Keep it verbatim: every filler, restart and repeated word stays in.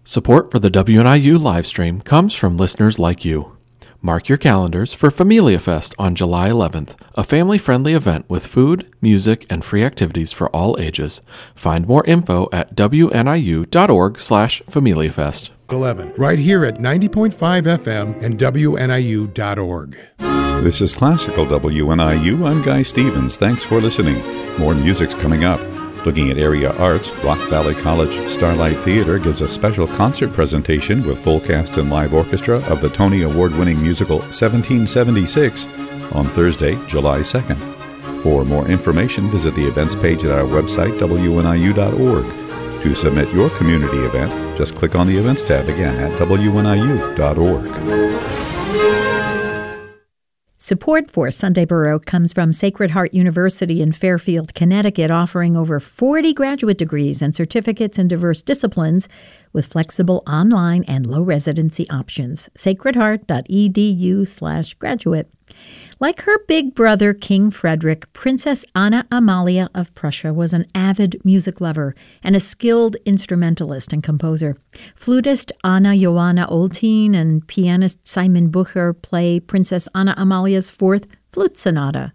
Support for the W N I U livestream comes from listeners like you. Mark your calendars for Familia Fest on July eleventh, a family-friendly event with food, music, and free activities for all ages. Find more info at W N I U dot org slash Familia Fest. eleven, right here at ninety point five F M and W N I U dot org. This is Classical W N I U. I'm Guy Stevens. Thanks for listening. More music's coming up. Looking at area arts, Rock Valley College Starlight Theater gives a special concert presentation with full cast and live orchestra of the Tony Award-winning musical seventeen seventy-six on Thursday, July second. For more information, visit the events page at our website, W N I U dot org. To submit your community event, just click on the Events tab again at W N I U dot org. Support for Sunday Baroque comes from Sacred Heart University in Fairfield, Connecticut, offering over forty graduate degrees and certificates in diverse disciplines with flexible online and low residency options. sacred heart dot e d u slash graduate. Like her big brother, King Frederick, Princess Anna Amalia of Prussia was an avid music lover and a skilled instrumentalist and composer. Flutist Anna Johanna Oltin and pianist Simon Bucher play Princess Anna Amalia's fourth flute sonata.